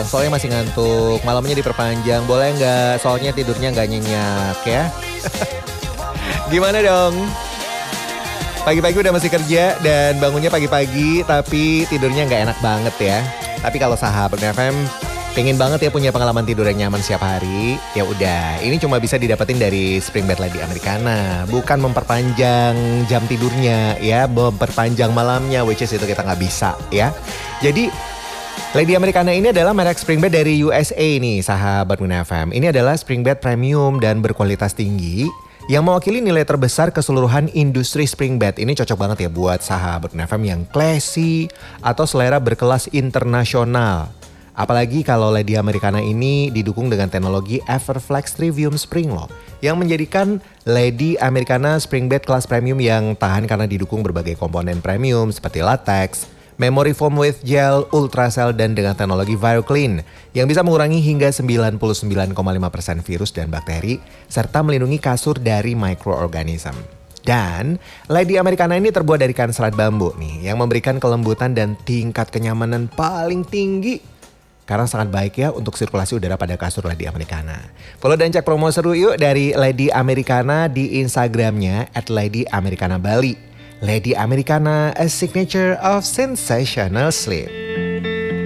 bilang soalnya masih ngantuk, malamnya diperpanjang, boleh nggak? Soalnya tidurnya nggak nyenyak ya. Gimana dong? Pagi-pagi udah masih kerja dan bangunnya pagi-pagi tapi tidurnya nggak enak banget ya. Tapi kalau sahabat FM pengen banget ya punya pengalaman tidur yang nyaman setiap hari, ya udah, ini cuma bisa didapetin dari Spring Bed Lady Americana. Bukan memperpanjang jam tidurnya ya, memperpanjang malamnya, which is itu kita nggak bisa ya. Jadi Lady Americana ini adalah merek spring bed dari USA nih sahabat Muna FM. Ini adalah spring bed premium dan berkualitas tinggi yang mewakili nilai terbesar keseluruhan industri spring bed. Ini cocok banget ya buat sahabat Muna FM yang classy atau selera berkelas internasional. Apalagi kalau Lady Americana ini didukung dengan teknologi Everflex Trivium Spring loh, yang menjadikan Lady Americana Spring Bed kelas premium yang tahan karena didukung berbagai komponen premium seperti latex, memory foam with gel, ultracell, dan dengan teknologi ViroClean yang bisa mengurangi hingga 99,5% virus dan bakteri serta melindungi kasur dari microorganism. Dan Lady Americana ini terbuat dari kain serat bambu nih yang memberikan kelembutan dan tingkat kenyamanan paling tinggi. Karena sangat baik ya untuk sirkulasi udara pada kasur Lady Americana. Follow dan cek promo seru yuk dari Lady Americana di Instagramnya @LadyAmericanaBali. Lady Americana, a signature of sensational sleep.